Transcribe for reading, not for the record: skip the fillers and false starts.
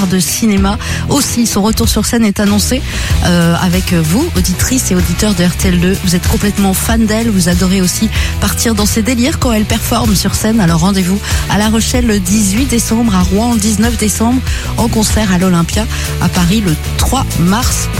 stars de cinéma. Aussi, son retour sur scène est annoncé avec vous, auditrices et auditeurs de RTL2. Vous êtes complètement fan d'elle, vous adorez aussi partir dans ses délires quand elle performe sur scène. Alors rendez-vous à La Rochelle le 18 décembre, à Rouen le 19 décembre, en concert à l'Olympia, à Paris le 3 mars